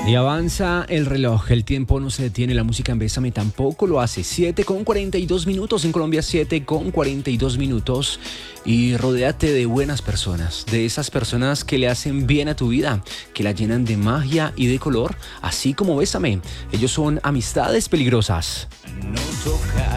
Y avanza el reloj, el tiempo no se detiene, la música en Bésame tampoco lo hace. 7:42 en Colombia, 7:42. Y rodéate de buenas personas, de esas personas que le hacen bien a tu vida, que la llenan de magia y de color, así como Bésame. Ellos son Amistades Peligrosas. No tocar